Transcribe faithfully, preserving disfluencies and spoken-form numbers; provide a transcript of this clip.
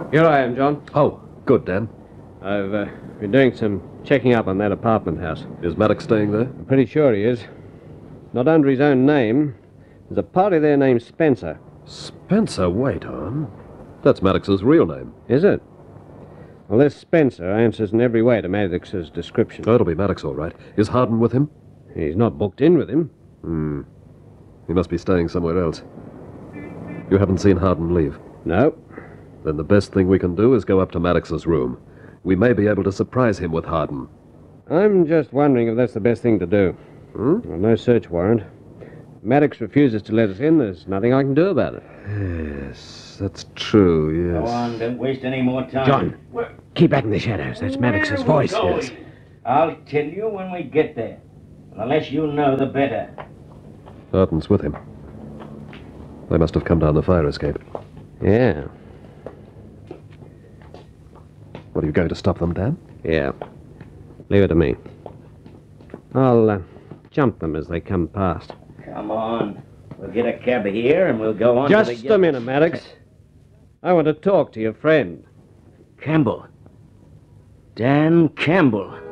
Here I am, John. Oh, good, Dan. I've uh, been doing some checking up on that apartment house. Is Maddox staying there? I'm pretty sure he is. Not under his own name. There's a party there named Spencer. Spencer? Wait on. That's Maddox's real name. Is it? Well, this Spencer answers in every way to Maddox's description. Oh, it'll be Maddox, all right. Is Harden with him? He's not booked in with him. Hmm. He must be staying somewhere else. You haven't seen Harden leave? No. Then the best thing we can do is go up to Maddox's room. We may be able to surprise him with Harden. I'm just wondering if that's the best thing to do. Hmm? Well, no search warrant. If Maddox refuses to let us in, there's nothing I can do about it. Yes, that's true, yes. Go on, don't waste any more time. John, Where, keep back in the shadows. That's Maddox's where are we voice. going? Yes. I'll tell you when we get there. And the less you know, the better. Harden's with him. They must have come down the fire escape. Yeah. What, are you going to stop them, Dan? Yeah. Leave it to me. I'll uh, jump them as they come past. Come on. We'll get a cab here and we'll go on Just to the... a minute, Maddox. I want to talk to your friend. Campbell. Dan Campbell.